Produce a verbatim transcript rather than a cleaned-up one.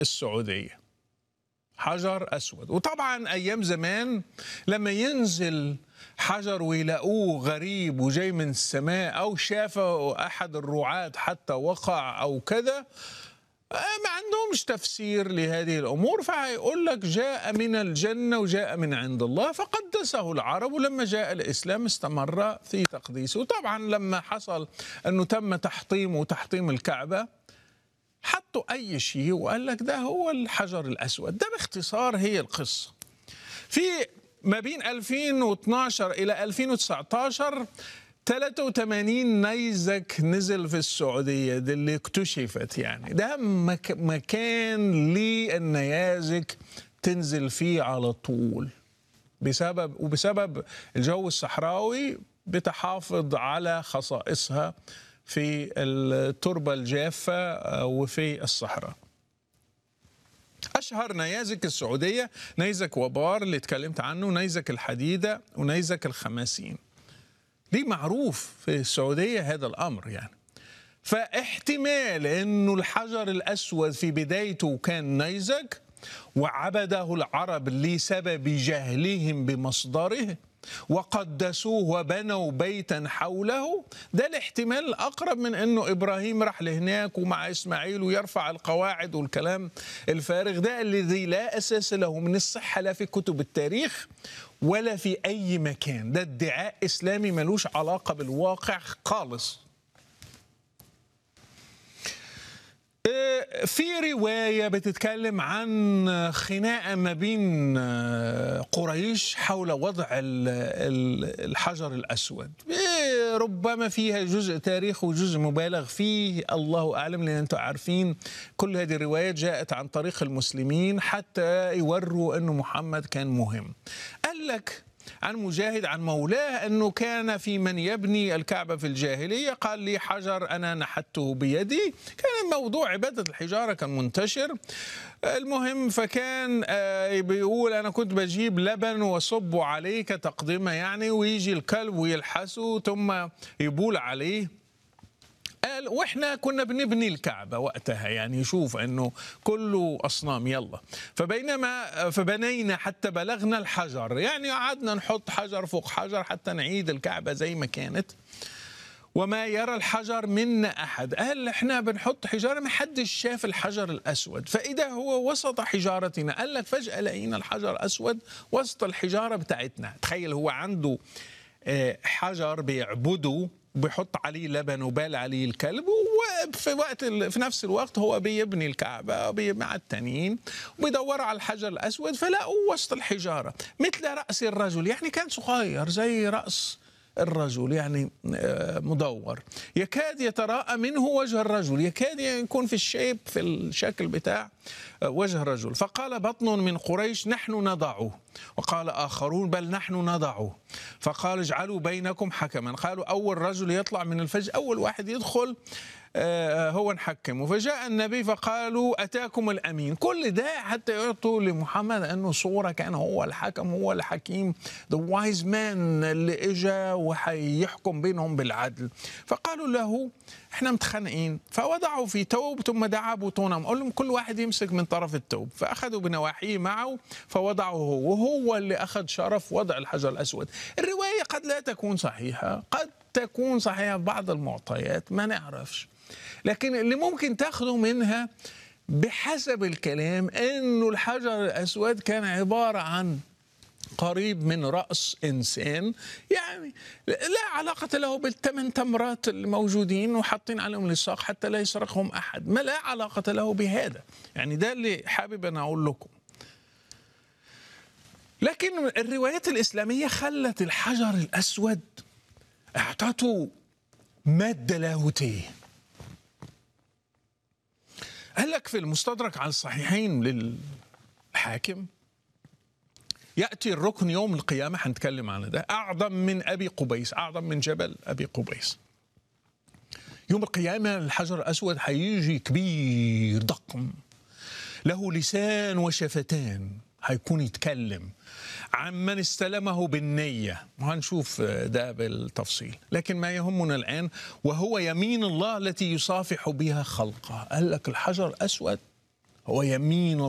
السعودية، حجر أسود. وطبعا أيام زمان لما ينزل حجر ويلاقوه غريب وجاي من السماء أو شافه أحد الرعاة حتى وقع أو كذا، ما عندهمش تفسير لهذه الأمور، فهيقول لك جاء من الجنة وجاء من عند الله، فقدسه العرب، ولما جاء الإسلام استمر في تقديسه. وطبعا لما حصل أنه تم تحطيمه وتحطيم الكعبة، حطوا أي شيء وقال لك ده هو الحجر الأسود. ده باختصار هي القصة. في ما بين ألفين واثناشر إلى ألفين وتسعة عشر ثلاثة وثمانين نيزك نزل في السعودية، دي اللي اكتشفت. يعني ده مك مكان للنيازك تنزل فيه على طول، بسبب وبسبب الجو الصحراوي بتحافظ على خصائصها في التربة الجافة وفي الصحراء. أشهر نيازك السعودية نيزك وبار اللي اتكلمت عنه، نيزك الحديدة، ونيزك الخماسين. دي معروف في السعودية هذا الأمر يعني. فاحتمال أنه الحجر الأسود في بدايته كان نيزك وعبده العرب لسبب جهلهم بمصدره وقدسوه وبنوا بيتا حوله. ده الاحتمال الأقرب من أنه إبراهيم راح لهناك ومع إسماعيل ويرفع القواعد والكلام الفارغ ده الذي لا أساس له من الصحة، لا في كتب التاريخ ولا في أي مكان. ده ادعاء إسلامي ملوش علاقة بالواقع خالص. في رواية بتتكلم عن خناقة ما بين قريش حول وضع الحجر الأسود، ربما فيها جزء تاريخ وجزء مبالغ فيه، الله أعلم، لأن أنتم عارفين كل هذه الروايات جاءت عن طريق المسلمين حتى يوروا أنه محمد كان مهم. قال لك عن مجاهد عن مولاه أنه كان في من يبني الكعبة في الجاهلية، قال لي حجر أنا نحته بيدي. كان موضوع عبادة الحجارة كان منتشر. المهم فكان بيقول أنا كنت بجيب لبن وصبه عليه كتقدمة يعني، ويجي الكلب ويلحسه ثم يبول عليه. قال واحنا كنا بنبني الكعبة وقتها، يعني يشوف انه كله اصنام. يلا فبينما فبنينا حتى بلغنا الحجر، يعني قعدنا نحط حجر فوق حجر حتى نعيد الكعبة زي ما كانت، وما يرى الحجر منا احد. قال احنا بنحط حجارة ما حدش شاف الحجر الاسود، فاذا هو وسط حجارتنا. قال لك فجأة لقينا الحجر اسود وسط الحجارة بتاعتنا. تخيل هو عنده حجر بيعبده بيحط عليه لبن وبال عليه الكلب، وفي وقت في نفس الوقت هو بيبني الكعبة مع التانيين وبيدور على الحجر الأسود، فلاقوه وسط الحجارة مثل رأس الرجل، يعني كان صغير زي رأس الرجل، يعني مدور، يكاد يتراءى منه وجه الرجل، يكاد يكون في الشيب في الشكل بتاع وجه الرجل. فقال بطن من قريش نحن نضعه، وقال آخرون بل نحن نضعه. فقال اجعلوا بينكم حكما. قالوا أول رجل يطلع من الفج، أول واحد يدخل هو نحكمه. فجاء النبي فقالوا أتاكم الأمين. كل ده حتى يعطوا لمحمد أنه صورة كان هو الحكم، هو الحكيم، the wise man اللي إجا وحيحكم بينهم بالعدل. فقالوا له احنا متخانقين. فوضعوا في توب ثم دعا بطونهم، قال لهم كل واحد يمسك من طرف التوب. فأخذوا بنواحيه معه فوضعه هو، وهو اللي أخذ شرف وضع الحجر الأسود. الرواية قد لا تكون صحيحة، قد تكون صحيحة بعض المعطيات ما نعرفش، لكن اللي ممكن تاخده منها بحسب الكلام انه الحجر الاسود كان عبارة عن قريب من رأس إنسان، يعني لا علاقة له بالثمان تمرات الموجودين وحاطين عليهم الساق حتى لا يسرقهم أحد، ما لا علاقة له بهذا. يعني ده اللي حابب أنا أقول لكم. لكن الروايات الإسلامية خلت الحجر الأسود اعطته مادة لاهوتية. قال لك في المستدرك على الصحيحين للحاكم يأتي الركن يوم القيامة، هنتكلم عن ده، أعظم من أبي قبيس، أعظم من جبل أبي قبيس. يوم القيامة الحجر الأسود هيجي كبير ضخم له لسان وشفتان، هيكون يتكلم عن من استلمه بالنية، وهنشوف ده بالتفصيل. لكن ما يهمنا الآن وهو يمين الله التي يصافح بها خلقه. قال لك الحجر الأسود هو يمين